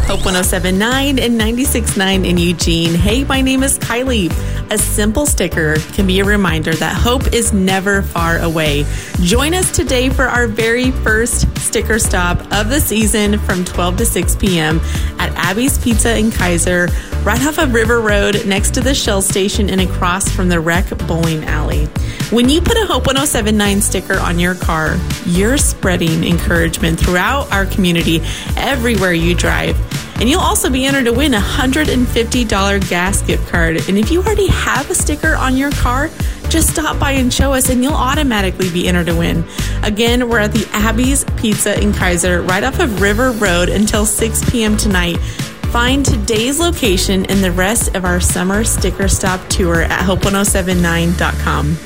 Hope 107.9 and 96.9 in Eugene. Hey, my name is Kylie. A simple sticker can be a reminder that hope is never far away. Join us today for our very first sticker stop of the season from 12 to 6 p.m. at Abby's Pizza in Kaiser, right off of River Road next to the Shell station and across from the Rec Bowling Alley. When you put a Hope 107.9 sticker on your car, you're spreading encouragement throughout our community everywhere you drive. And you'll also be entered to win a $150 gas gift card. And if you already have a sticker on your car, just stop by and show us and you'll automatically be entered to win. Again, we're at the Abby's Pizza in Kaiser, right off of River Road until 6 p.m. tonight. Find today's location and the rest of our summer sticker stop tour at hope1079.com.